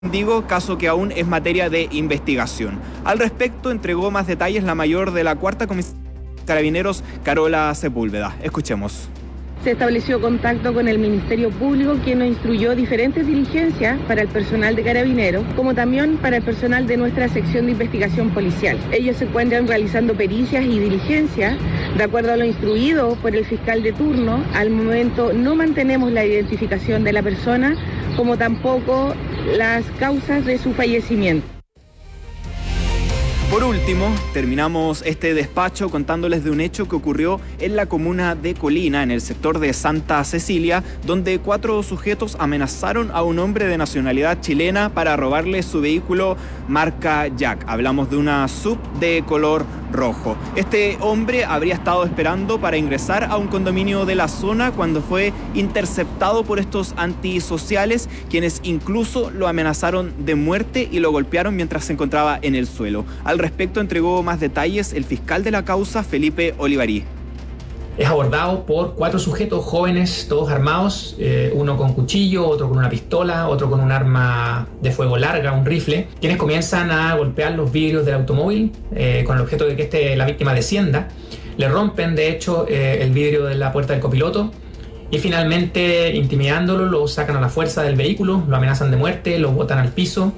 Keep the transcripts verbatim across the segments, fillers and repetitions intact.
Digo, caso que aún es materia de investigación. Al respecto, entregó más detalles la mayor de la cuarta Comisaría de Carabineros, Carola Sepúlveda. Escuchemos. Se estableció contacto con el Ministerio Público, quien nos instruyó diferentes diligencias para el personal de Carabineros, como también para el personal de nuestra sección de investigación policial. Ellos se encuentran realizando pericias y diligencias de acuerdo a lo instruido por el fiscal de turno. Al momento no mantenemos la identificación de la persona, como tampoco las causas de su fallecimiento. Por último, terminamos este despacho contándoles de un hecho que ocurrió en la comuna de Colina, en el sector de Santa Cecilia, donde cuatro sujetos amenazaron a un hombre de nacionalidad chilena para robarle su vehículo marca Jack. Hablamos de una sub de color rojo. Este hombre habría estado esperando para ingresar a un condominio de la zona cuando fue interceptado por estos antisociales, quienes incluso lo amenazaron de muerte y lo golpearon mientras se encontraba en el suelo. Al respecto entregó más detalles el fiscal de la causa, Felipe Olivarí. Es abordado por cuatro sujetos jóvenes, todos armados, eh, uno con cuchillo, otro con una pistola, otro con un arma de fuego larga, un rifle, quienes comienzan a golpear los vidrios del automóvil eh, con el objeto de que este, la víctima descienda. Le rompen, de hecho, eh, el vidrio de la puerta del copiloto y finalmente, intimidándolo, lo sacan a la fuerza del vehículo, lo amenazan de muerte, lo botan al piso.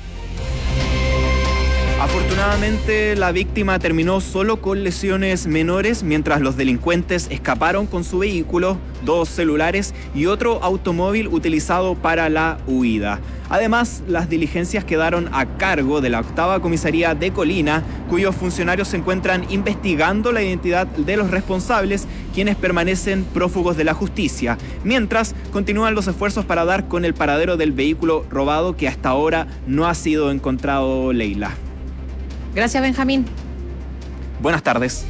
Afortunadamente, la víctima terminó solo con lesiones menores, mientras los delincuentes escaparon con su vehículo, dos celulares y otro automóvil utilizado para la huida. Además, las diligencias quedaron a cargo de la octava Comisaría de Colina, cuyos funcionarios se encuentran investigando la identidad de los responsables, quienes permanecen prófugos de la justicia, mientras continúan los esfuerzos para dar con el paradero del vehículo robado, que hasta ahora no ha sido encontrado, Leila. Gracias, Benjamín. Buenas tardes.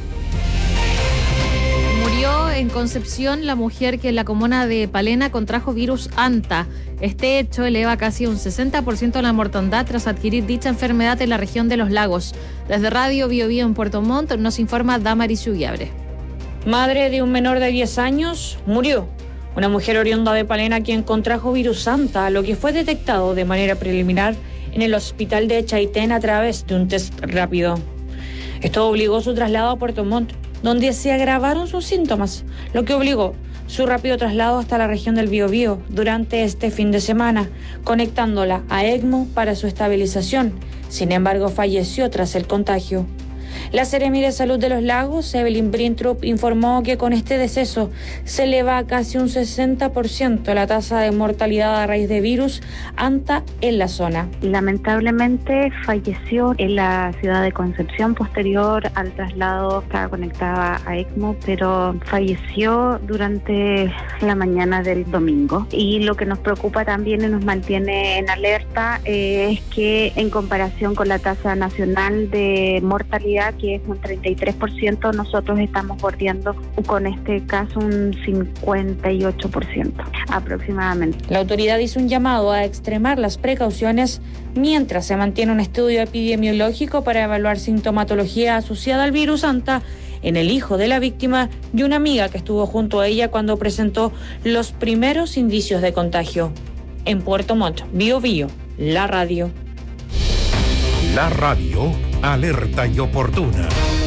Murió en Concepción la mujer que en la comuna de Palena contrajo virus ANTA. Este hecho eleva casi un sesenta por ciento la mortandad tras adquirir dicha enfermedad en la región de Los Lagos. Desde Radio Bio Bio en Puerto Montt nos informa Damaris Uguiabre. Madre de un menor de diez años murió. Una mujer oriunda de Palena quien contrajo virus ANTA, lo que fue detectado de manera preliminar en el hospital de Chaitén a través de un test rápido. Esto obligó su traslado a Puerto Montt, donde se agravaron sus síntomas, lo que obligó su rápido traslado hasta la región del Biobío durante este fin de semana, conectándola a ECMO para su estabilización. Sin embargo, falleció tras el contagio. La Seremi de Salud de Los Lagos, Evelyn Brintrup, informó que con este deceso se eleva a casi un sesenta por ciento la tasa de mortalidad a raíz de virus ANTA en la zona. Lamentablemente falleció en la ciudad de Concepción posterior al traslado, estaba conectada a ECMO, pero falleció durante la mañana del domingo. Y lo que nos preocupa también y nos mantiene en alerta eh, es que en comparación con la tasa nacional de mortalidad, que es un treinta y tres por ciento, nosotros estamos bordeando con este caso un cincuenta y ocho por ciento aproximadamente. La autoridad hizo un llamado a extremar las precauciones mientras se mantiene un estudio epidemiológico para evaluar sintomatología asociada al virus ANTA en el hijo de la víctima y una amiga que estuvo junto a ella cuando presentó los primeros indicios de contagio. En Puerto Montt, Bio Bio, la radio. La radio, alerta y oportuna.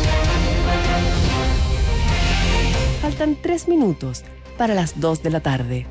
Faltan tres minutos para las dos de la tarde.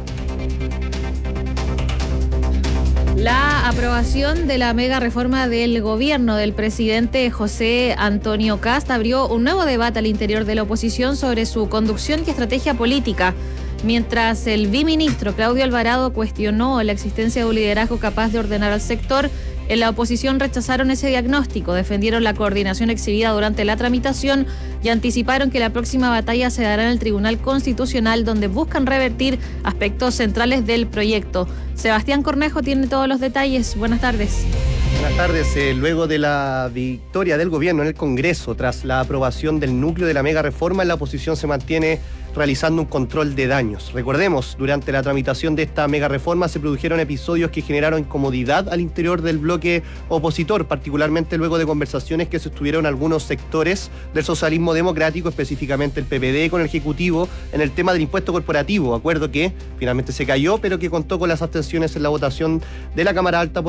La aprobación de la mega reforma del gobierno del presidente José Antonio Kast abrió un nuevo debate al interior de la oposición sobre su conducción y estrategia política. Mientras el viceministro Claudio Alvarado cuestionó la existencia de un liderazgo capaz de ordenar al sector, en la oposición rechazaron ese diagnóstico, defendieron la coordinación exhibida durante la tramitación y anticiparon que la próxima batalla se dará en el Tribunal Constitucional, donde buscan revertir aspectos centrales del proyecto. Sebastián Cornejo tiene todos los detalles. Buenas tardes. Buenas tardes. Eh, luego de la victoria del gobierno en el Congreso, tras la aprobación del núcleo de la mega reforma, la oposición se mantiene realizando un control de daños. Recordemos, durante la tramitación de esta mega reforma se produjeron episodios que generaron incomodidad al interior del bloque opositor, particularmente luego de conversaciones que sostuvieron algunos sectores del socialismo democrático, específicamente el P P D con el Ejecutivo, en el tema del impuesto corporativo, acuerdo que finalmente se cayó, pero que contó con las abstenciones en la votación de la Cámara Alta por